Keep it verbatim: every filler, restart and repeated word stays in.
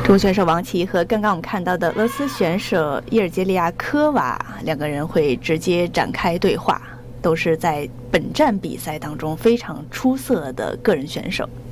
中国选手王琦和刚刚我们看到的俄罗斯选手伊尔杰利亚科娃两个人会直接展开对话，都是在本站比赛当中非常出色的个人选手。